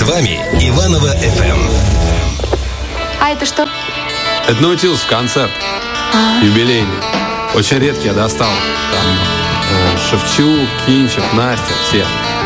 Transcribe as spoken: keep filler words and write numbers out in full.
вами Иваново эф эм. А это что? Это Наутилус концерт. А. Юбилейный. Очень редкий я достал. Там э, Шевчук, Кинчев, Настя, все.